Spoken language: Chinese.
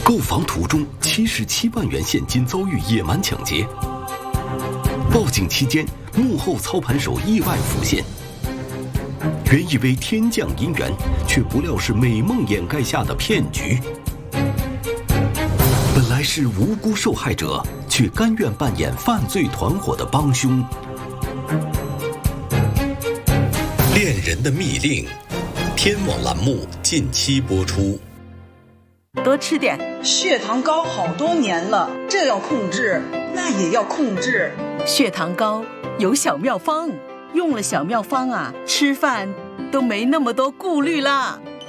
购房途中77万元现金遭遇野蛮抢劫，报警期间幕后操盘手意外浮现，原以为天降姻缘，却不料是美梦掩盖下的骗局。本来是无辜受害者，却甘愿扮演犯罪团伙的帮凶。恋人的密令，天网栏目近期播出。 多吃点， 血糖高好多年了，这要控制，那也要控制。 血糖高有小妙方，用了小妙方啊，吃饭都没那么多顾虑啦。